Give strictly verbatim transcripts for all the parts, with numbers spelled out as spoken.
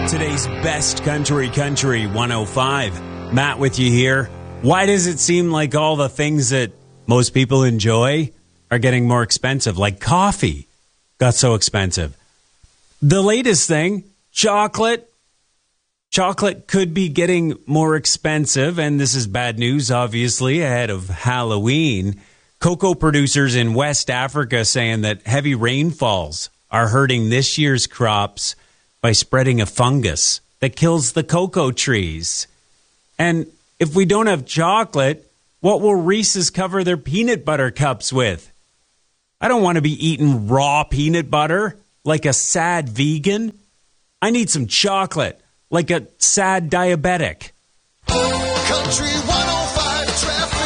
Today's best country, Country one oh five. Matt with you here. Why does it seem like all the things that most people enjoy are getting more expensive? Like coffee got so expensive. The latest thing, chocolate. Chocolate could be getting more expensive, and this is bad news, obviously, ahead of Halloween. Cocoa producers in West Africa saying that heavy rainfalls are hurting this year's crops by spreading a fungus that kills the cocoa trees. And if we don't have chocolate, what will Reese's cover their peanut butter cups with? I don't want to be eating raw peanut butter like a sad vegan. I need some chocolate like a sad diabetic. Country one oh five traffic.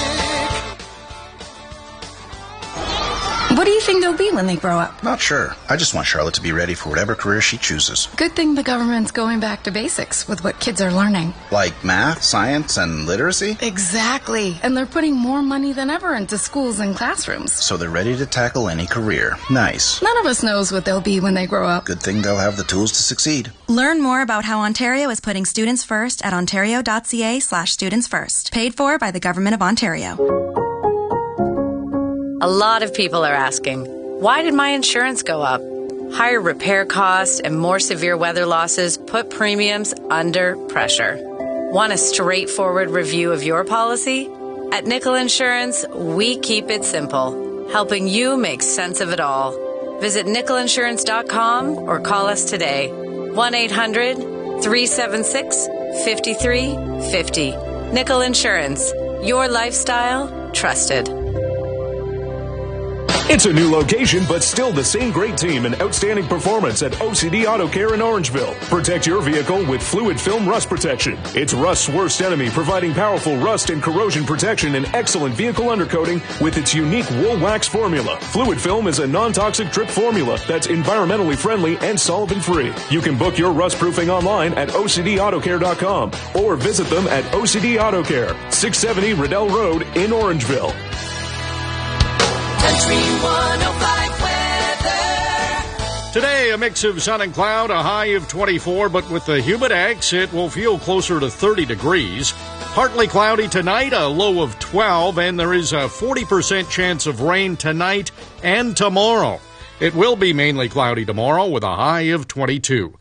What do you think they'll be when they grow up? Not sure. I just want Charlotte to be ready for whatever career she chooses. Good thing the government's going back to basics with what kids are learning. Like math, science, and literacy? Exactly. And they're putting more money than ever into schools and classrooms. So they're ready to tackle any career. Nice. None of us knows what they'll be when they grow up. Good thing they'll have the tools to succeed. Learn more about how Ontario is putting students first at ontario.ca slash students first. Paid for by the Government of Ontario. A lot of people are asking, why did my insurance go up? Higher repair costs and more severe weather losses put premiums under pressure. Want a straightforward review of your policy? At Nickel Insurance, we keep it simple, helping you make sense of it all. Visit nickel insurance dot com or call us today. one eight hundred three seven six five three five zero. Nickel Insurance, your lifestyle, trusted. It's a new location, but still the same great team and outstanding performance at O C D Auto Care in Orangeville. Protect your vehicle with Fluid Film Rust Protection. It's rust's worst enemy, providing powerful rust and corrosion protection and excellent vehicle undercoating with its unique wool wax formula. Fluid Film is a non-toxic drip formula that's environmentally friendly and solvent-free. You can book your rust proofing online at O C D auto care dot com or visit them at O C D Auto Care, six seventy Riddell Road in Orangeville. Country one oh five weather. Today, a mix of sun and cloud, a high of twenty-four, but with the Humidex, it will feel closer to thirty degrees. Partly cloudy tonight, a low of twelve, and there is a forty percent chance of rain tonight and tomorrow. It will be mainly cloudy tomorrow with a high of twenty-two.